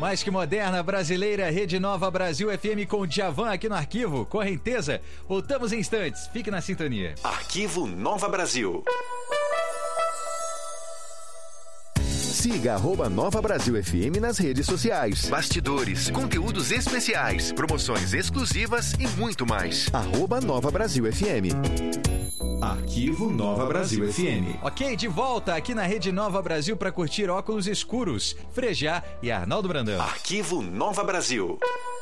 Mais que moderna, brasileira, Rede Nova Brasil FM com Djavan aqui no Arquivo. Correnteza, voltamos em instantes. Fique na sintonia. Arquivo Nova Brasil. Siga @Nova Brasil FM nas redes sociais. Bastidores, conteúdos especiais, promoções exclusivas e muito mais. @Nova Brasil FM. Arquivo Nova Brasil FM. Ok, de volta aqui na Rede Nova Brasil para curtir Óculos Escuros, Frejá e Arnaldo Brandão. Arquivo Nova Brasil.